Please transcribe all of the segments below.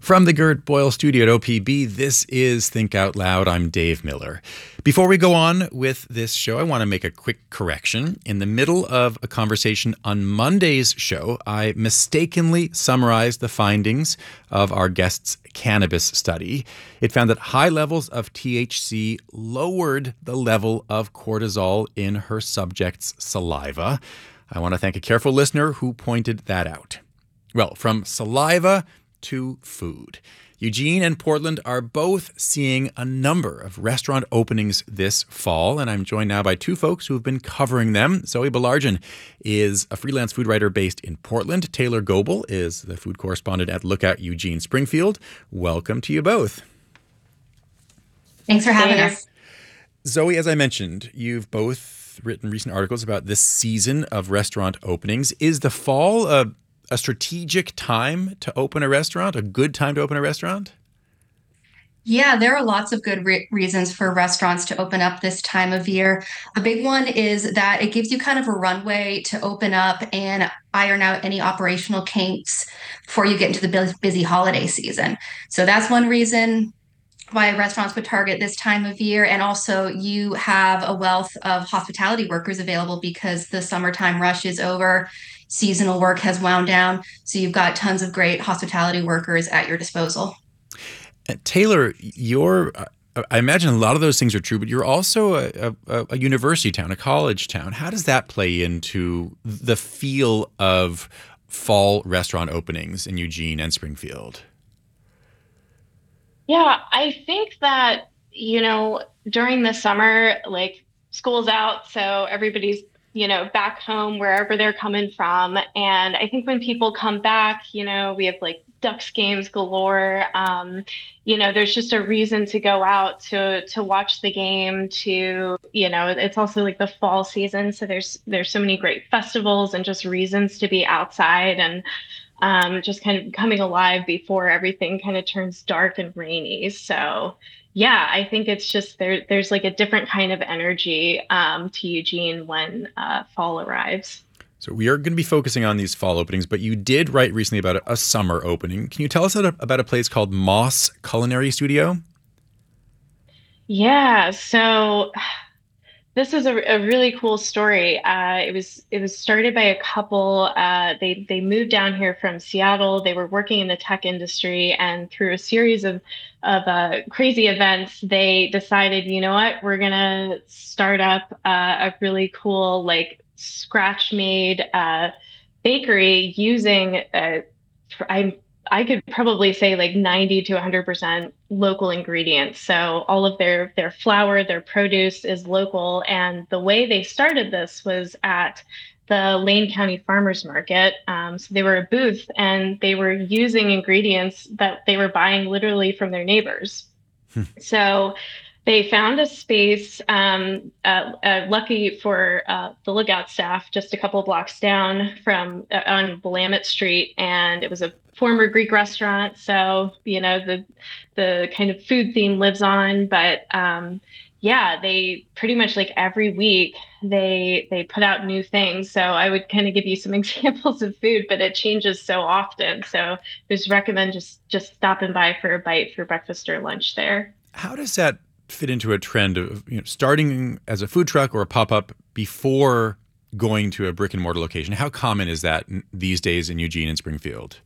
From the Gert Boyle studio at OPB, this is Think Out Loud. I'm Dave Miller. Before we go on with this show, I want to make a quick correction. In the middle of a conversation on Monday's show, I mistakenly summarized the findings of our guest's cannabis study. It found that high levels of THC lowered the level of cortisol in her subject's saliva. I want to thank a careful listener who pointed that out. Well, from saliva to food. Eugene and Portland are both seeing a number of restaurant openings this fall, and I'm joined now by two folks who have been covering them. Zoe Baillargeon is a freelance food writer based in Portland. Taylor Goebel is the food correspondent at Lookout Eugene Springfield. Welcome to you both. Thanks for having us. Zoe, as I mentioned, you've both written recent articles about this season of restaurant openings. Is the fall a strategic time to open a restaurant, a good time to open a restaurant? Yeah, there are lots of good reasons for restaurants to open up this time of year. A big one is that it gives you kind of a runway to open up and iron out any operational kinks before you get into the busy holiday season. So that's one reason why restaurants would target this time of year. And also you have a wealth of hospitality workers available because the summertime rush is over. Seasonal work has wound down. So you've got tons of great hospitality workers at your disposal. Taylor, I imagine a lot of those things are true, but you're also a university town, a college town. How does that play into the feel of fall restaurant openings in Eugene and Springfield? Yeah, I think that, during the summer, school's out, so everybody's, back home wherever they're coming from. And I think when people come back, we have Ducks games galore. There's just a reason to go out to watch the game, it's also the fall season. So there's so many great festivals and just reasons to be outside and just kind of coming alive before everything kind of turns dark and rainy. So yeah, I think it's just there's a different kind of energy to Eugene when fall arrives. So we are going to be focusing on these fall openings, but you did write recently about a summer opening. Can you tell us about a place called Moss Culinary Studio? Yeah, so this is a really cool story. It was started by a couple. They moved down here from Seattle. They were working in the tech industry, and through a series of crazy events, they decided, you know what, we're gonna start up a really cool scratch-made bakery using I could probably say 90 to 100% local ingredients. So all of their flour, their produce is local. And the way they started this was at the Lane County Farmers Market. So they were a booth and they were using ingredients that they were buying literally from their neighbors. So they found a space, lucky for the Lookout staff, just a couple of blocks down from on Willamette Street, and it was a former Greek restaurant. So the kind of food theme lives on, but yeah, they pretty much every week they put out new things. So I would kind of give you some examples of food, but it changes so often. So just recommend just stopping by for a bite for breakfast or lunch there. How does that fit into a trend of starting as a food truck or a pop-up before going to a brick and mortar location? How common is that these days in Eugene and Springfield?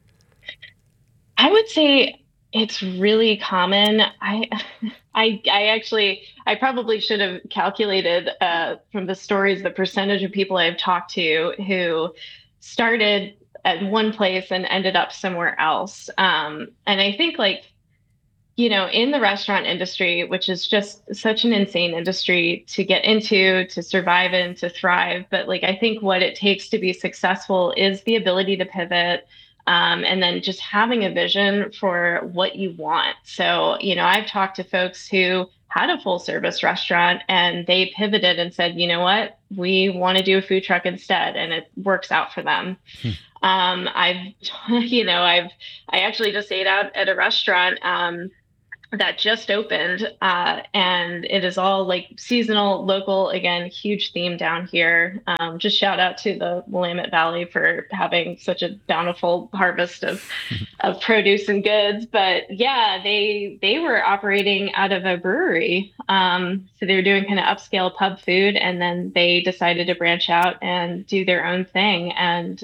I would say it's really common. I probably should have calculated from the stories the percentage of people I've talked to who started at one place and ended up somewhere else. And I think in the restaurant industry, which is just such an insane industry to get into, to survive in, to thrive. But I think what it takes to be successful is the ability to pivot, and then just having a vision for what you want. So, I've talked to folks who had a full service restaurant and they pivoted and said, you know what, we want to do a food truck instead. And it works out for them. I actually just ate out at a restaurant that just opened, and it is all like seasonal, local. Again, huge theme down here. Just shout out to the Willamette Valley for having such a bountiful harvest of produce and goods. But yeah, they were operating out of a brewery, so they were doing kind of upscale pub food, and then they decided to branch out and do their own thing, and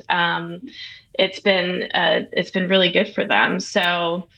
it's been really good for them. So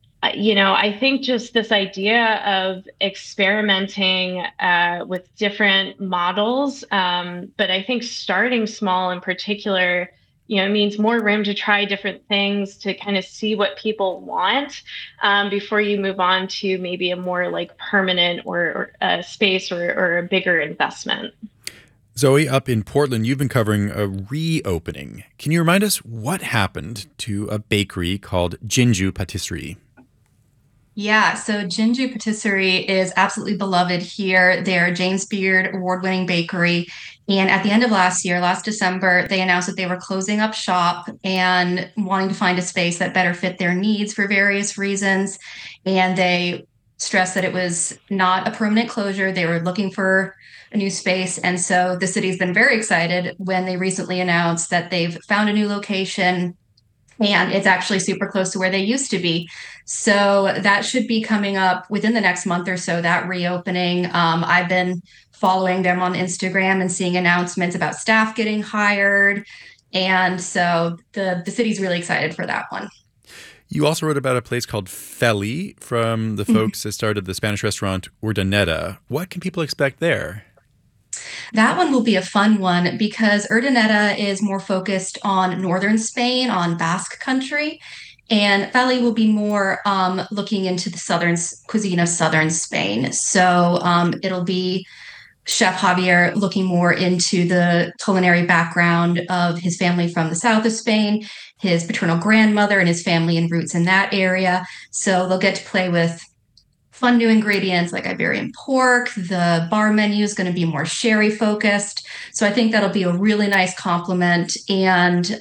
I think just this idea of experimenting with different models, but I think starting small in particular, means more room to try different things to kind of see what people want before you move on to maybe a more like permanent or a space or a bigger investment. Zoe, up in Portland, you've been covering a reopening. Can you remind us what happened to a bakery called Jinju Patisserie? Yeah, so Jinju Patisserie is absolutely beloved here. They're James Beard award-winning bakery. And at the end of last year, last December, they announced that they were closing up shop and wanting to find a space that better fit their needs for various reasons. And they stressed that it was not a permanent closure. They were looking for a new space. And so the city's been very excited when they recently announced that they've found a new location and it's actually super close to where they used to be. So that should be coming up within the next month or so, that reopening. I've been following them on Instagram and seeing announcements about staff getting hired. And so the city's really excited for that one. You also wrote about a place called Feli from the folks that started the Spanish restaurant Urdaneta. What can people expect there? That one will be a fun one because Urdaneta is more focused on northern Spain, on Basque country, and Feli will be more looking into the southern cuisine of southern Spain. So it'll be Chef Javier looking more into the culinary background of his family from the south of Spain, his paternal grandmother and his family and roots in that area. So they'll get to play with fun new ingredients like Iberian pork. The bar menu is going to be more sherry focused. So I think that'll be a really nice complement and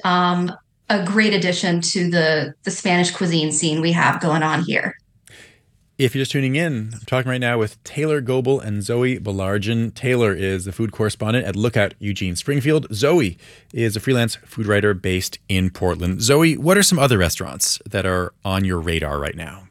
a great addition to the Spanish cuisine scene we have going on here. If you're just tuning in, I'm talking right now with Taylor Goebel and Zoe Baillargeon. Taylor is the food correspondent at Lookout Eugene Springfield. Zoe is a freelance food writer based in Portland. Zoe, what are some other restaurants that are on your radar right now?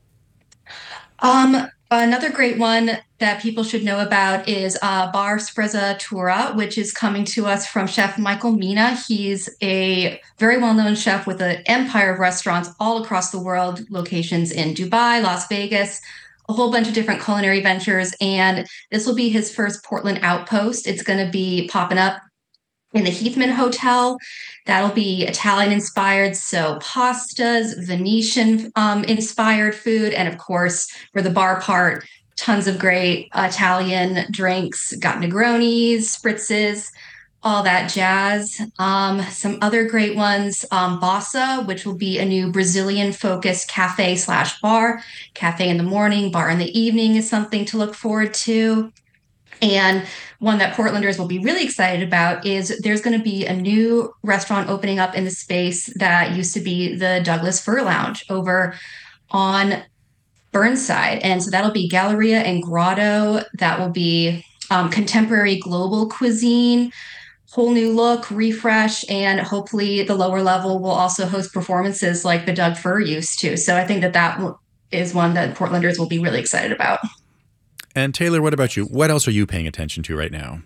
Another great one that people should know about is Bar Sprezzatura, which is coming to us from Chef Michael Mina. He's a very well-known chef with an empire of restaurants all across the world, locations in Dubai, Las Vegas, a whole bunch of different culinary ventures. And this will be his first Portland outpost. It's going to be popping up in the Heathman Hotel. That'll be Italian inspired, so pastas, Venetian inspired food, and of course, for the bar part, tons of great Italian drinks, got Negronis, spritzes, all that jazz. Some other great ones, Bossa, which will be a new Brazilian focused cafe slash bar. Cafe in the morning, bar in the evening is something to look forward to. And one that Portlanders will be really excited about is there's going to be a new restaurant opening up in the space that used to be the Douglas Fir Lounge over on Burnside. And so that'll be Galleria and Grotto. That will be contemporary global cuisine, whole new look, refresh, and hopefully the lower level will also host performances like the Doug Fir used to. So I think that is one that Portlanders will be really excited about. And Taylor, what about you? What else are you paying attention to right now?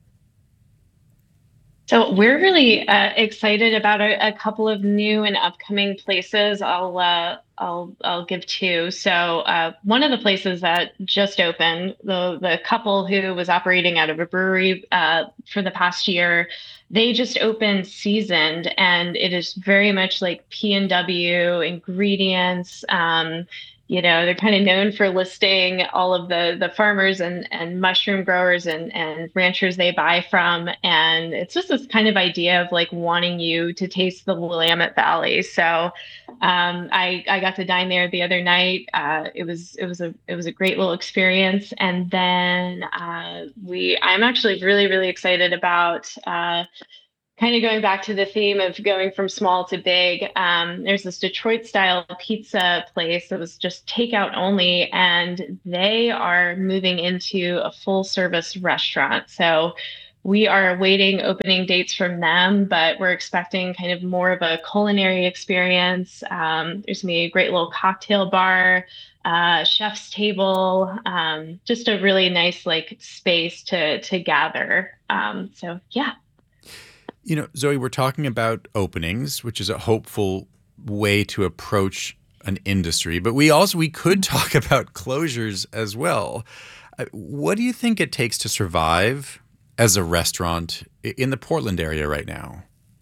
So we're really excited about a couple of new and upcoming places. I'll give two. So one of the places that just opened, the couple who was operating out of a brewery for the past year, they just opened Seasoned, and it is very much like P&W ingredients. They're kind of known for listing all of the farmers and mushroom growers and ranchers they buy from. And it's just this kind of idea of like wanting you to taste the Willamette Valley. So I got to dine there the other night. It was a great little experience. And then I'm actually really, really excited about kind of going back to the theme of going from small to big, there's this Detroit style pizza place that was just takeout only, and they are moving into a full service restaurant. So we are awaiting opening dates from them, but we're expecting kind of more of a culinary experience. There's gonna be a great little cocktail bar, chef's table, just a really nice like space to gather. So yeah. Zoe, we're talking about openings, which is a hopeful way to approach an industry, but we could talk about closures as well. What do you think it takes to survive as a restaurant in the Portland area right now?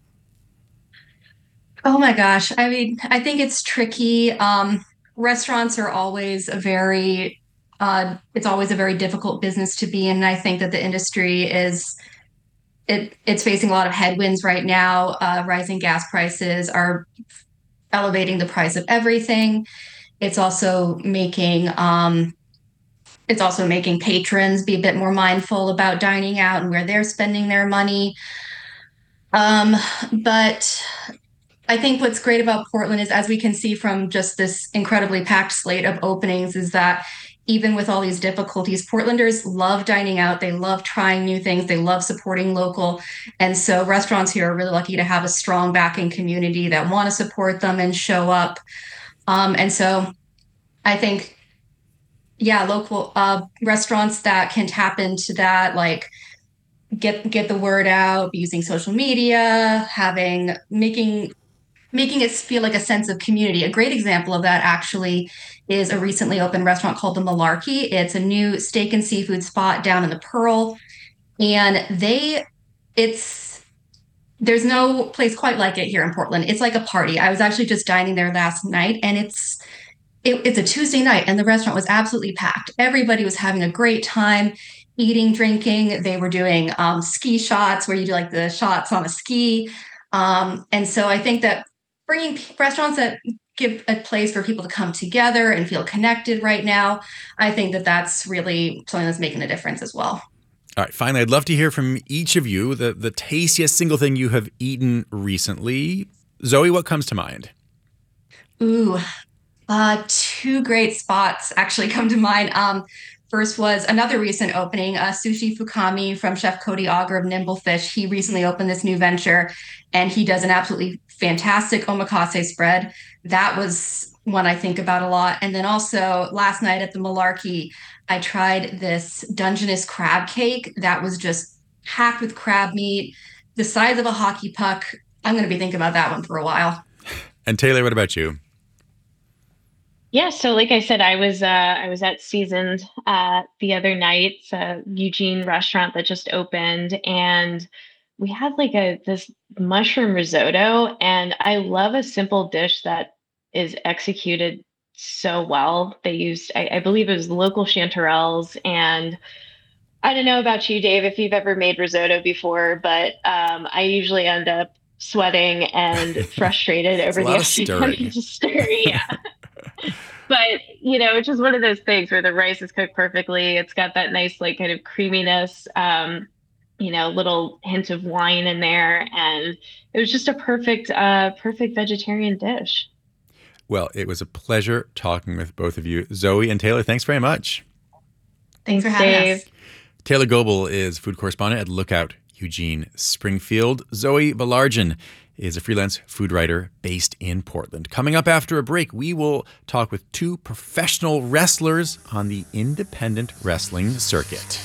Oh my gosh. I mean, I think it's tricky. Restaurants are always it's always a very difficult business to be in. And I think that the industry it's facing a lot of headwinds right now. Rising gas prices are elevating the price of everything. It's also making patrons be a bit more mindful about dining out and where they're spending their money. But I think what's great about Portland is, as we can see from just this incredibly packed slate of openings, is that even with all these difficulties, Portlanders love dining out. They love trying new things. They love supporting local. And so restaurants here are really lucky to have a strong backing community that want to support them and show up. And so I think, yeah, local restaurants that can tap into that, like get the word out, using social media, making it feel like a sense of community. A great example of that actually is a recently opened restaurant called The Malarkey. It's a new steak and seafood spot down in the Pearl. And there's no place quite like it here in Portland. It's like a party. I was actually just dining there last night, and it's a Tuesday night, and the restaurant was absolutely packed. Everybody was having a great time eating, drinking. They were doing ski shots, where you do like the shots on a ski. And so I think that bringing restaurants that give a place for people to come together and feel connected right now, I think that that's really something that's making a difference as well. All right, finally, I'd love to hear from each of you the tastiest single thing you have eaten recently. Zoe, what comes to mind? Ooh, two great spots actually come to mind. First was another recent opening, Sushi Fukami from Chef Cody Auger of Nimble Fish. He recently opened this new venture, and he does an absolutely fantastic omakase spread. That was one I think about a lot. And then also last night at the Malarkey, I tried this Dungeness crab cake that was just packed with crab meat, the size of a hockey puck. I'm going to be thinking about that one for a while. And Taylor, what about you? Yeah, so like I said, I was at Seasoned the other night. It's a Eugene restaurant that just opened, and we had like this mushroom risotto, and I love a simple dish that is executed so well. They used, I believe it was local chanterelles, and I don't know about you, Dave, if you've ever made risotto before, but I usually end up sweating and frustrated over the extra stir. Yeah. But, it's just one of those things where the rice is cooked perfectly. It's got that nice, like, kind of creaminess, little hint of wine in there. And it was just a perfect vegetarian dish. Well, it was a pleasure talking with both of you. Zoe and Taylor, thanks very much. Thanks for having us. Taylor Goebel is food correspondent at Lookout Eugene Springfield. Zoe Baillargeon is a freelance food writer based in Portland. Coming up after a break, we will talk with two professional wrestlers on the independent wrestling circuit.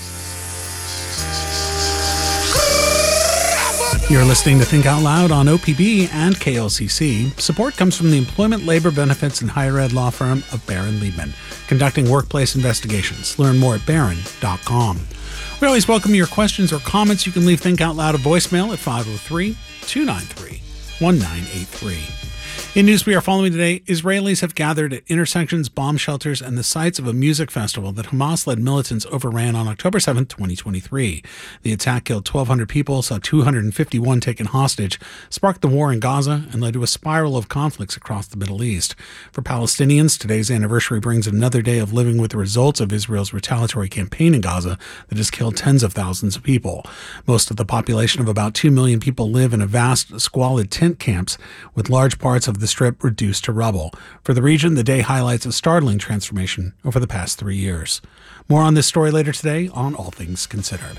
You're listening to Think Out Loud on OPB and KLCC. Support comes from the Employment, Labor Benefits, and Higher Ed law firm of Barron Liebman, conducting workplace investigations. Learn more at barron.com. We always welcome your questions or comments. You can leave Think Out Loud a voicemail at 503-293-1983. In news we are following today, Israelis have gathered at intersections, bomb shelters, and the sites of a music festival that Hamas-led militants overran on October 7, 2023. The attack killed 1,200 people, saw 251 taken hostage, sparked the war in Gaza, and led to a spiral of conflicts across the Middle East. For Palestinians, today's anniversary brings another day of living with the results of Israel's retaliatory campaign in Gaza that has killed tens of thousands of people. Most of the population of about 2 million people live in a vast, squalid tent camps, with large parts of the Strip reduced to rubble. For the region, the day highlights a startling transformation over the past 3 years. More on this story later today on All Things Considered.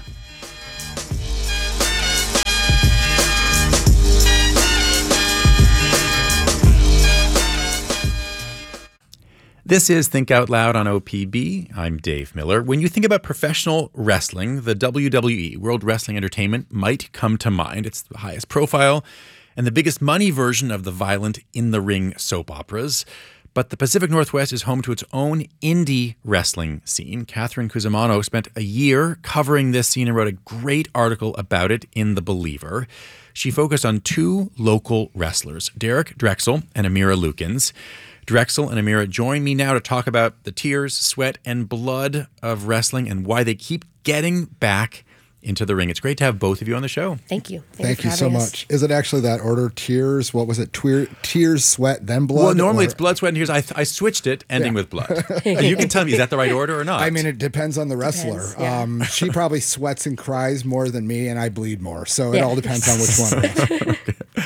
This is Think Out Loud on OPB. I'm Dave Miller. When you think about professional wrestling, the WWE, World Wrestling Entertainment, might come to mind. It's the highest profile and the biggest money version of the violent in-the-ring soap operas. But the Pacific Northwest is home to its own indie wrestling scene. Catherine Cusimano spent a year covering this scene and wrote a great article about it in The Believer. She focused on two local wrestlers, Derek Drexel and Amira Lukens. Drexel and Amira join me now to talk about the tears, sweat, and blood of wrestling and why they keep getting back into the ring. It's great to have both of you on the show. Thank you. Thank you so much. Is it actually that order? Tears, what was it? Tears, sweat, then blood? Well, normally it's blood, sweat, and tears. I switched it, ending with blood. You can tell me, is that the right order or not? I mean, it depends on the wrestler. Depends, yeah. She probably sweats and cries more than me, and I bleed more. So it all depends on which one.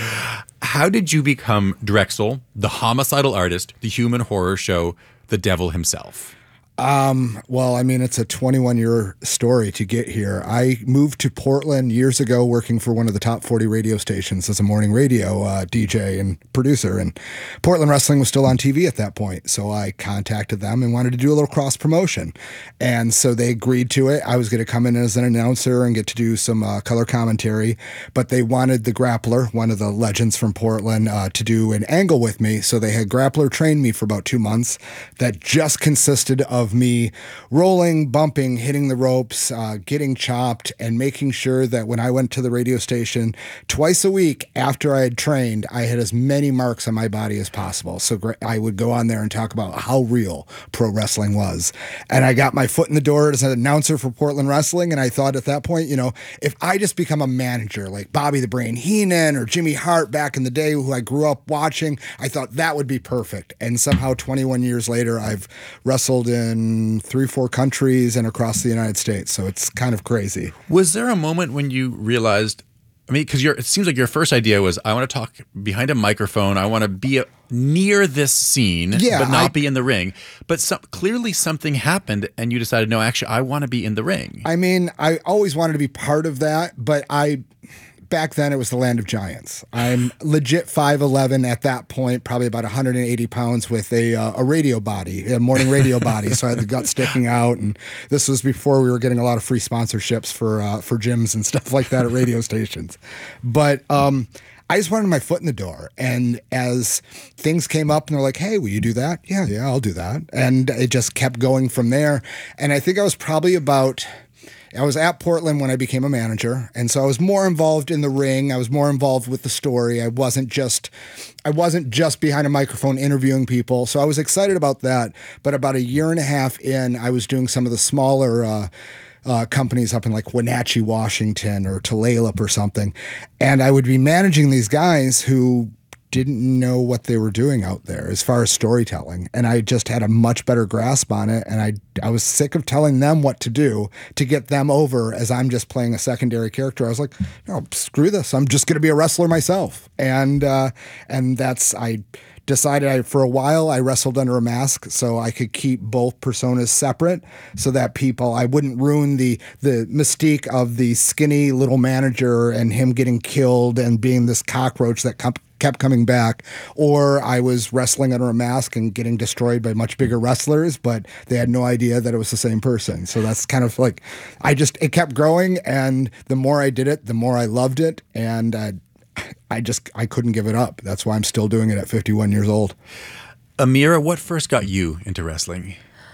How did you become Drexel, the homicidal artist, the human horror show, the devil himself? Well, I mean, it's a 21-year story to get here. I moved to Portland years ago working for one of the top 40 radio stations as a morning radio DJ and producer. And Portland Wrestling was still on TV at that point. So I contacted them and wanted to do a little cross promotion. And so they agreed to it. I was going to come in as an announcer and get to do some color commentary. But they wanted the Grappler, one of the legends from Portland, to do an angle with me. So they had Grappler train me for about 2 months. That just consisted of me rolling, bumping, hitting the ropes, getting chopped, and making sure that when I went to the radio station twice a week after I had trained, I had as many marks on my body as possible. So I would go on there and talk about how real pro wrestling was. And I got my foot in the door as an announcer for Portland Wrestling, and I thought at that point, if I just become a manager like Bobby the Brain Heenan or Jimmy Hart back in the day, who I grew up watching, I thought that would be perfect. And somehow 21 years later, I've wrestled in 3-4 countries and across the United States. So it's kind of crazy. Was there a moment when you realized, because it seems like your first idea was, I want to talk behind a microphone. I want to be near this scene, but not be in the ring. But clearly something happened and you decided, no, actually, I want to be in the ring. I mean, I always wanted to be part of that, but back then it was the land of giants. I'm legit 5'11" at that point, probably about 180 pounds with a radio body, a morning radio body. So I had the gut sticking out. And this was before we were getting a lot of free sponsorships for gyms and stuff like that at radio stations. But I just wanted my foot in the door. And as things came up and they're like, hey, will you do that? Yeah, I'll do that. And it just kept going from there. And I think I was probably I was at Portland when I became a manager, and so I was more involved in the ring. I was more involved with the story. I wasn't just behind a microphone interviewing people. So I was excited about that. But about a year and a half in, I was doing some of the smaller companies up in like Wenatchee, Washington, or Tulalip or something, and I would be managing these guys who didn't know what they were doing out there as far as storytelling. And I just had a much better grasp on it. And I was sick of telling them what to do to get them over as I'm just playing a secondary character. I was like, no, screw this. I'm just going to be a wrestler myself. And I decided for a while I wrestled under a mask so I could keep both personas separate so that I wouldn't ruin the mystique of the skinny little manager and him getting killed and being this cockroach that kept coming back, or I was wrestling under a mask and getting destroyed by much bigger wrestlers, but they had no idea that it was the same person. So that's kind of like, it kept growing, and the more I did it, the more I loved it, and I couldn't give it up. That's why I'm still doing it at 51 years old. Amira, what first got you into wrestling?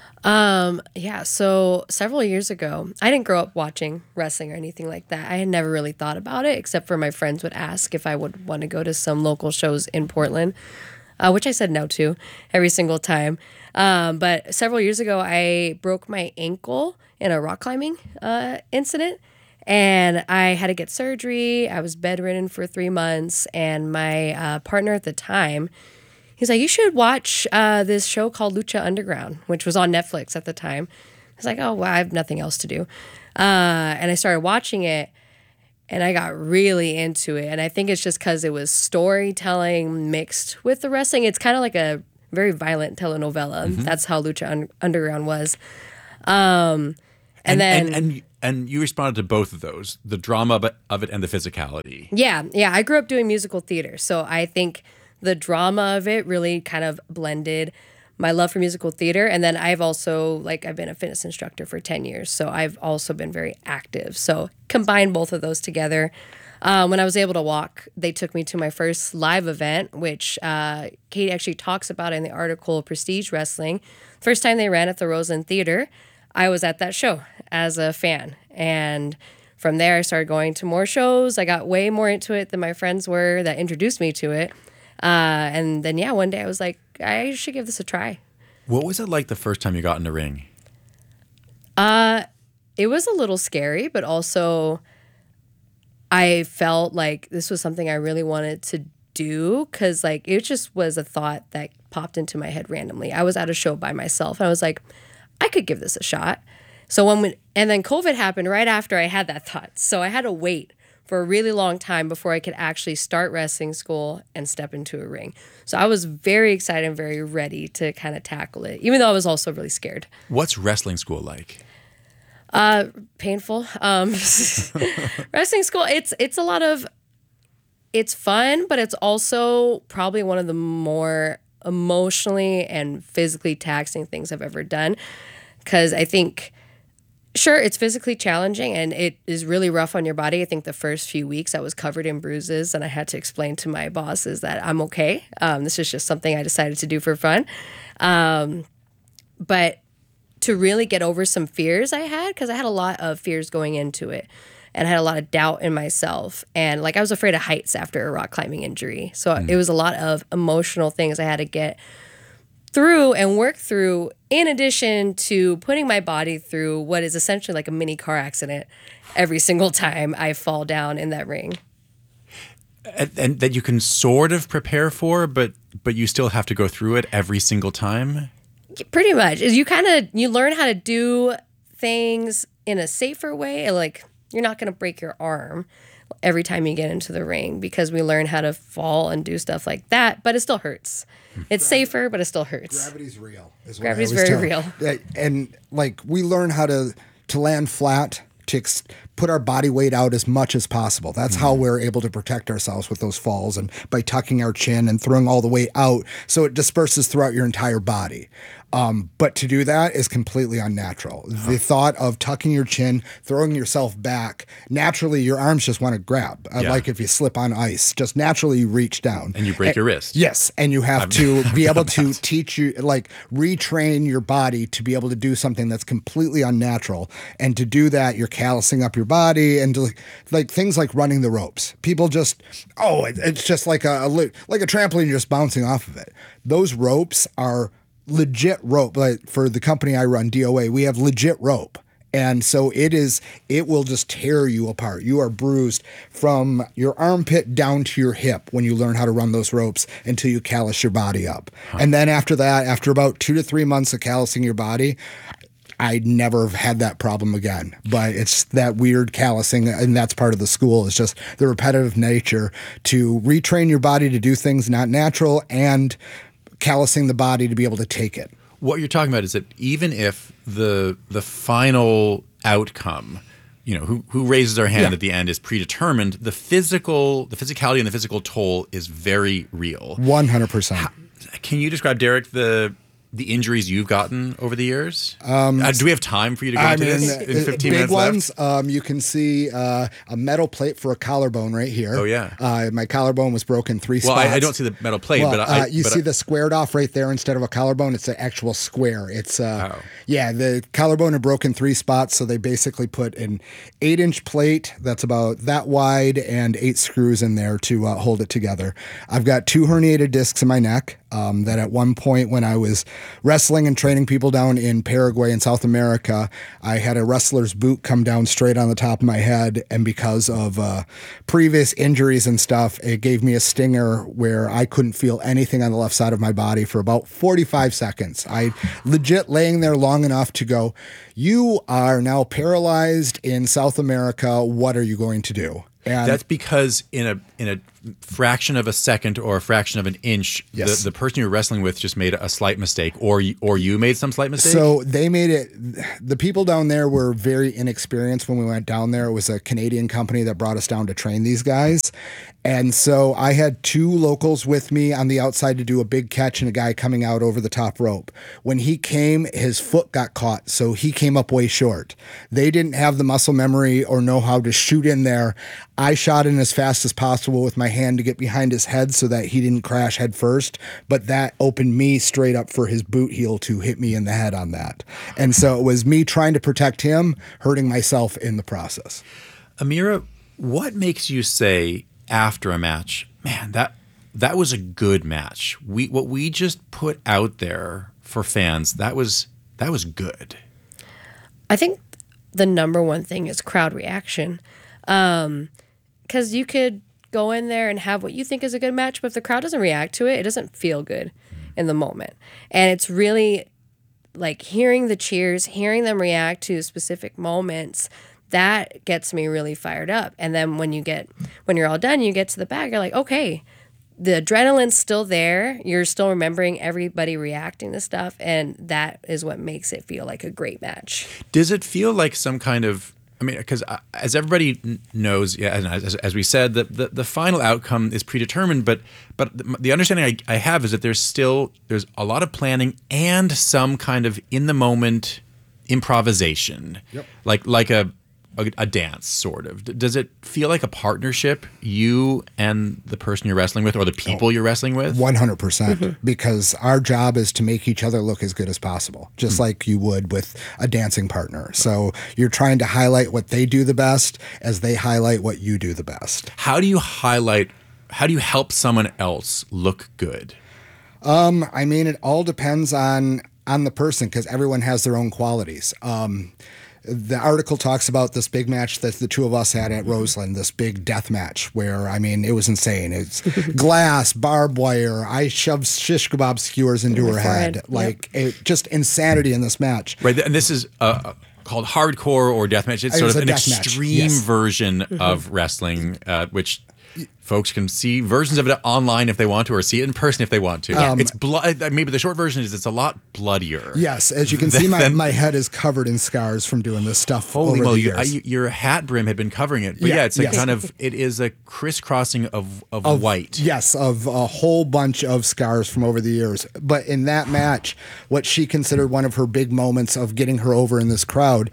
So several years ago, I didn't grow up watching wrestling or anything like that. I had never really thought about it, except for my friends would ask if I would want to go to some local shows in Portland. which I said no to every single time. But several years ago, I broke my ankle in a rock climbing incident. And I had to get surgery. I was bedridden for 3 months. And my partner at the time, he's like, you should watch this show called Lucha Underground, which was on Netflix at the time. I was like, oh, well, I have nothing else to do. And I started watching it, and I got really into it. And I think it's just because it was storytelling mixed with the wrestling. It's kind of like a very violent telenovela. Mm-hmm. That's how Lucha Underground was. And you responded to both of those, the drama of it and the physicality. Yeah. I grew up doing musical theater, so I think the drama of it really kind of blended my love for musical theater. And then I've also, I've been a fitness instructor for 10 years, so I've also been very active. So combine both of those together. When I was able to walk, they took me to my first live event, which Kate actually talks about in the article Prestige Wrestling. First time they ran at the Roseland Theater, I was at that show as a fan. And from there, I started going to more shows. I got way more into it than my friends were that introduced me to it. And then, one day I was like, I should give this a try. What was it like the first time you got in the ring? It was a little scary, but also I felt like this was something I really wanted to do because, it just was a thought that popped into my head randomly. I was at a show by myself, and I was like, I could give this a shot. So and then COVID happened right after I had that thought. So I had to wait for a really long time before I could actually start wrestling school and step into a ring. So I was very excited and very ready to kind of tackle it, even though I was also really scared. What's wrestling school like? Painful. Wrestling school, it's a lot of, it's fun, but it's also probably one of the more emotionally and physically taxing things I've ever done. Because I think, sure, it's physically challenging and it is really rough on your body. I think the first few weeks I was covered in bruises and I had to explain to my bosses that I'm okay. This is just something I decided to do for fun. But to really get over some fears I had, because I had a lot of fears going into it and I had a lot of doubt in myself. And I was afraid of heights after a rock climbing injury. So it was a lot of emotional things I had to get through and work through, in addition to putting my body through what is essentially like a mini car accident every single time I fall down in that ring. And that you can sort of prepare for, but you still have to go through it every single time? Pretty much. You learn how to do things in a safer way. You're not going to break your arm every time you get into the ring because we learn how to fall and do stuff like that, but it still hurts. It's safer, but it still hurts. Gravity's real. Gravity's very real. And we learn how to land flat, to put our body weight out as much as possible. That's how we're able to protect ourselves with those falls, and by tucking our chin and throwing all the weight out so it disperses throughout your entire body. But to do that is completely unnatural. The thought of tucking your chin, throwing yourself back, naturally your arms just want to grab. Like if you slip on ice, just naturally you reach down. And you break your wrist. Yes, and you have to be able to retrain your body to be able to do something that's completely unnatural. And to do that, you're callousing up your body, and things like running the ropes. People just, it's just like a trampoline, just bouncing off of it. Those ropes are legit rope. For the company I run, DOA, we have legit rope. And so it will just tear you apart. You are bruised from your armpit down to your hip when you learn how to run those ropes until you callus your body up. And then after that, after about 2 to 3 months of callusing your body, I never have had that problem again. But it's that weird callusing, and that's part of the school. It's just the repetitive nature to retrain your body to do things not natural and callusing the body to be able to take it. What you're talking about is that even if the final outcome, who raises their hand at the end is predetermined, the physicality and the physical toll is very real. 100%. Can you describe, Derek, the injuries you've gotten over the years? Do we have time for you to go into this in 15 minutes left? Big ones, you can see a metal plate for a collarbone right here. Oh, yeah. My collarbone was broken 3 spots. Well, I don't see the metal plate, but you see the squared off right there instead of a collarbone. It's an actual square. It's the collarbone are broken 3 spots, so they basically put an 8-inch plate that's about that wide and 8 screws in there to hold it together. I've got 2 herniated discs in my neck. that at one point when I was wrestling and training people down in Paraguay and South America, I had a wrestler's boot come down straight on the top of my head. And because of previous injuries and stuff, it gave me a stinger where I couldn't feel anything on the left side of my body for about 45 seconds. I legit laying there long enough to go, you are now paralyzed in South America. What are you going to do? And that's because in a fraction of a second or a fraction of an inch, yes. the person you're wrestling with just made a slight mistake, or you made some slight mistake. So they made it. The people down there were very inexperienced when we went down there. It was a Canadian company that brought us down to train these guys. And so I had two locals with me on the outside to do a big catch and a guy coming out over the top rope. When he came, his foot got caught, so he came up way short. They didn't have the muscle memory or know how to shoot in there. I shot in as fast as possible with my hand to get behind his head so that he didn't crash head first, but that opened me straight up for his boot heel to hit me in the head on that. And so it was me trying to protect him, hurting myself in the process. Amira, what makes you say after a match, man, that was a good match. What we just put out there for fans, that was good. I think the number one thing is crowd reaction. Because you could go in there and have what you think is a good match, but if the crowd doesn't react to it, it doesn't feel good in the moment. And it's really like hearing the cheers, hearing them react to specific moments, that gets me really fired up. And then when you're all done, you get to the back, you're like, okay, the adrenaline's still there. You're still remembering everybody reacting to stuff. And that is what makes it feel like a great match. Does it feel like some kind of, I mean, because as everybody knows, yeah, and as we said, the final outcome is predetermined, but the understanding I have is that there's a lot of planning and some kind of in the moment improvisation, yep. like a dance, sort of. Does it feel like a partnership, you and the person you're wrestling with, or the people you're wrestling with? 100%, because our job is to make each other look as good as possible, just like you would with a dancing partner. So you're trying to highlight what they do the best as they highlight what you do the best. How do you help someone else look good? I mean, it all depends on the person, because everyone has their own qualities. The article talks about this big match that the two of us had at Roseland, this big death match where, I mean, it was insane. It's glass, barbed wire. I shoved shish kebab skewers into her head. Like, just insanity in this match. Right. And this is called hardcore or death match. It's sort of an extreme version of wrestling, which folks can see versions of it online if they want to, or see it in person if they want to. It's maybe the short version is it's a lot bloodier. Yes, as you can see, my head is covered in scars from doing this stuff. Holy moly! Your hat brim had been covering it, but it's a kind of it is a crisscrossing of white. Yes, of a whole bunch of scars from over the years. But in that match, what she considered one of her big moments of getting her over in this crowd.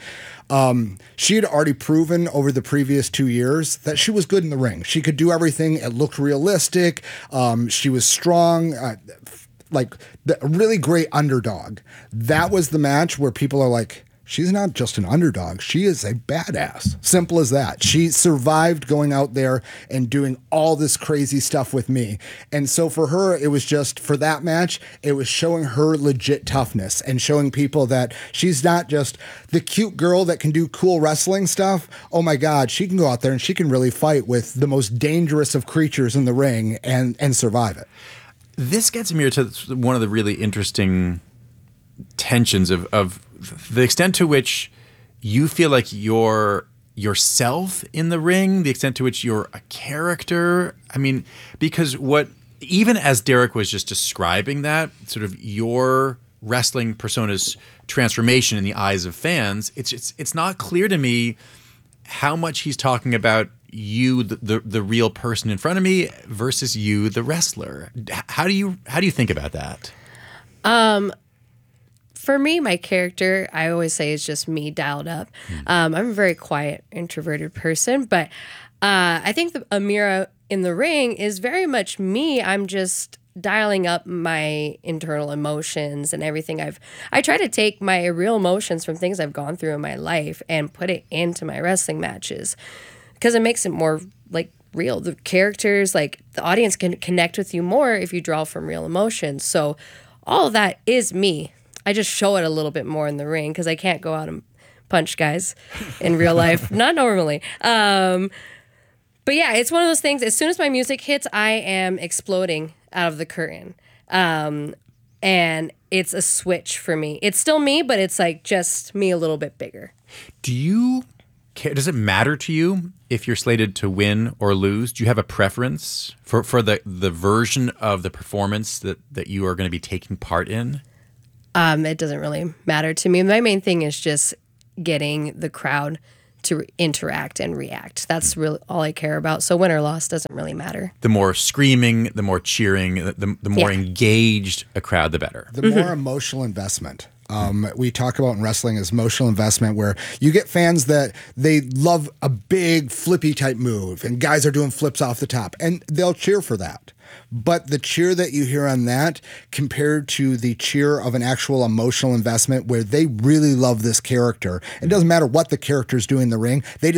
She had already proven over the previous 2 years that she was good in the ring. She could do everything. It looked realistic. She was strong, like a really great underdog. That was the match where people are like, she's not just an underdog. She is a badass. Simple as that. She survived going out there and doing all this crazy stuff with me. And so for her, it was just, for that match, it was showing her legit toughness and showing people that she's not just the cute girl that can do cool wrestling stuff. Oh my God, she can go out there and she can really fight with the most dangerous of creatures in the ring and survive it. This gets me to one of the really interesting tensions of the extent to which you feel like you're yourself in the ring, the extent to which you're a character. I mean, because even as Derek was just describing that, sort of your wrestling persona's transformation in the eyes of fans, it's not clear to me how much he's talking about you, the real person in front of me, versus you, the wrestler. How do you think about that? For me, my character, I always say, is just me dialed up. I'm a very quiet, introverted person, but I think the Amira in the ring is very much me. I'm just dialing up my internal emotions and everything. I try to take my real emotions from things I've gone through in my life and put it into my wrestling matches, because it makes it more like real. The characters, like the audience can connect with you more if you draw from real emotions. So all of that is me. I just show it a little bit more in the ring because I can't go out and punch guys in real life. Not normally. But yeah, it's one of those things. As soon as my music hits, I am exploding out of the curtain. And it's a switch for me. It's still me, but it's like just me a little bit bigger. Do you care? Does it matter to you if you're slated to win or lose? Do you have a preference for the version of the performance that you are going to be taking part in? It doesn't really matter to me. My main thing is just getting the crowd to interact and react. That's really all I care about. So win or loss doesn't really matter. The more screaming, the more cheering, the more engaged a crowd, the better. The more emotional investment. We talk about in wrestling as emotional investment, where you get fans that they love a big flippy type move and guys are doing flips off the top and they'll cheer for that. But the cheer that you hear on that compared to the cheer of an actual emotional investment where they really love this character, it doesn't matter what the character's doing in the ring, they